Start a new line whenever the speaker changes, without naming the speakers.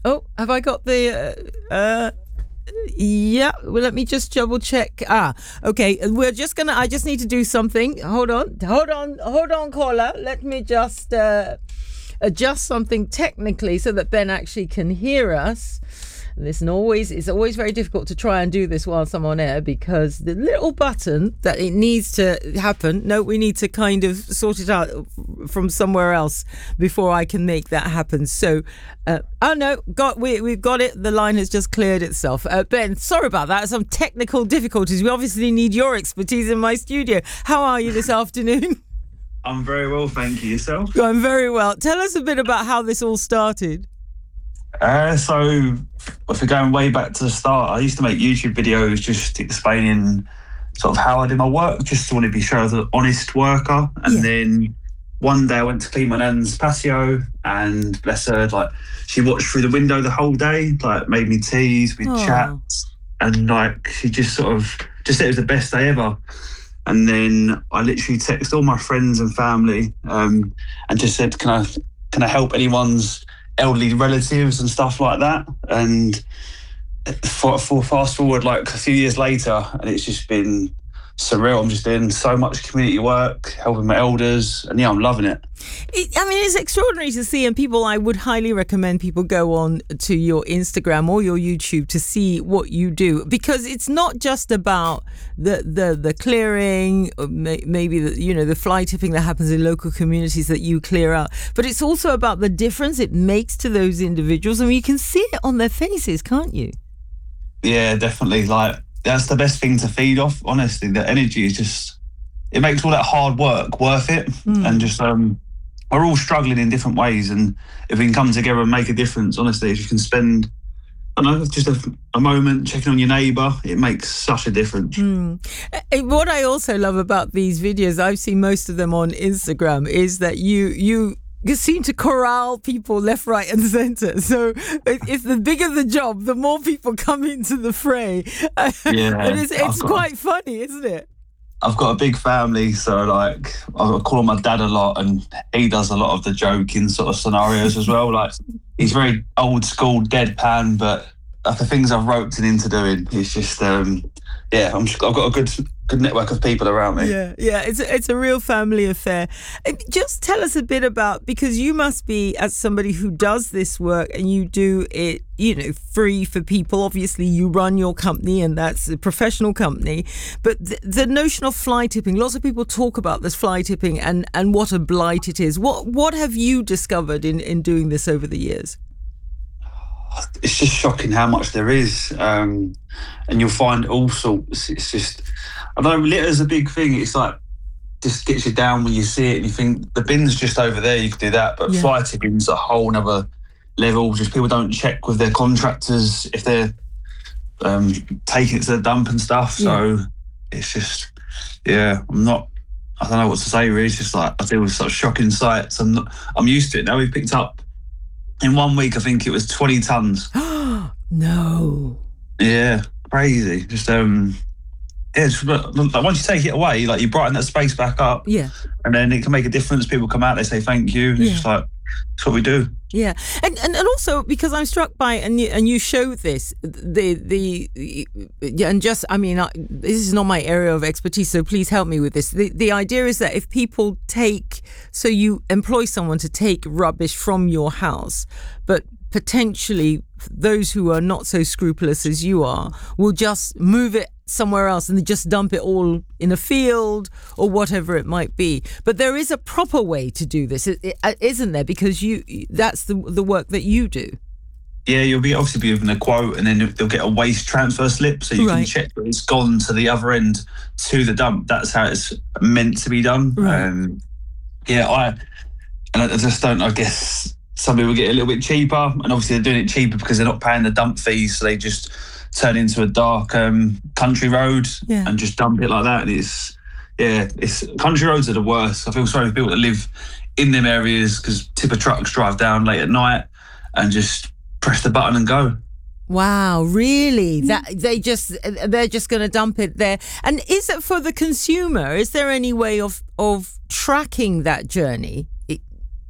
Oh, have I got the... yeah, well, let me just double check. Okay. I just need to do something. Hold on, caller. Let me just adjust something technically so that Ben actually can hear us. Listen, it's always very difficult to try and do this whilst I'm on air because the little button that it needs to happen. No, we need to kind of sort it out from somewhere else before I can make that happen. So, we've got it. The line has just cleared itself. Ben, sorry about that. Some technical difficulties. We obviously need your expertise in my studio. How are you this afternoon?
I'm very well, thank you. Yourself?
I'm very well. Tell us a bit about how this all started.
So if we're going way back to the start, I used to make YouTube videos just explaining sort of how I did my work, just to want to be sure I was an honest worker. And then one day I went to clean my nan's patio and bless her, like she watched through the window the whole day, like made me teas, we'd chat, and like she just sort of just said it was the best day ever. And then I literally texted all my friends and family and just said, can I help anyone's elderly relatives and stuff like that? And for fast forward like a few years later, and it's just been surreal. I'm just doing so much community work, helping my elders, and I'm loving it.
It's extraordinary to see, and I would highly recommend people go on to your Instagram or your YouTube to see what you do, because it's not just about the clearing, or maybe the fly tipping that happens in local communities that you clear out, but it's also about the difference it makes to those individuals. I mean, you can see it on their faces, can't you?
Yeah, definitely. Like, that's the best thing to feed off, honestly. The energy is just, it makes all that hard work worth it. And just, we're all struggling in different ways. And if we can come together and make a difference, honestly, if you can spend, I don't know, just a moment checking on your neighbour, it makes such a difference.
What I also love about these videos, I've seen most of them on Instagram, is that you seem to corral people left, right and centre. So it's the bigger the job, the more people come into the fray.
Yeah,
it's quite funny, isn't it?
I've got a big family, so like I call my dad a lot, and he does a lot of the joking sort of scenarios as well. Like, he's very old school, deadpan, but the things I've roped him into doing, it's just I've got a good network of people around me.
Yeah, it's a real family affair. Just tell us a bit about, because you must be, as somebody who does this work and you do it, free for people. Obviously, you run your company, and that's a professional company. But the notion of fly tipping, lots of people talk about this fly tipping and what a blight it is. What have you discovered in doing this over the years?
It's just shocking how much there is, and you'll find all sorts. It's just, I don't know, litter's a big thing. It's like, just gets you down when you see it and you think the bin's just over there, you could do that. But fly tipping's a whole nother level. Just people don't check with their contractors if they're taking it to the dump and stuff. So it's just, I don't know what to say really. It's just like, I deal with such shocking sights. I'm used to it now. We've picked up, in 1 week, I think it was 20 tons.
No.
Yeah, crazy. Just just like, once you take it away, like, you brighten that space back up. Yeah. And then it can make a difference. People come out, they say thank you. It's just like, that's what we do.
Yeah, and also because I'm struck by, and you show this, this is not my area of expertise, so please help me with this. The idea is that if people so you employ someone to take rubbish from your house, but potentially those who are not so scrupulous as you are will just move it somewhere else and they just dump it all in a field or whatever it might be. But there is a proper way to do this, isn't there? Because that's the work that you do.
Yeah, you'll be obviously be given a quote, and then they'll get a waste transfer slip, so you can check that it's gone to the other end, to the dump. That's how it's meant to be done. Right. I just don't, I guess some people get a little bit cheaper, and obviously they're doing it cheaper because they're not paying the dump fees, so they just turn into a dark country road and just dump it like that. And it's country roads are the worst. I feel sorry for people that live in them areas, because tipper trucks drive down late at night and just press the button and go.
Wow, really? That they're just going to dump it there. And is it for the consumer? Is there any way of tracking that journey?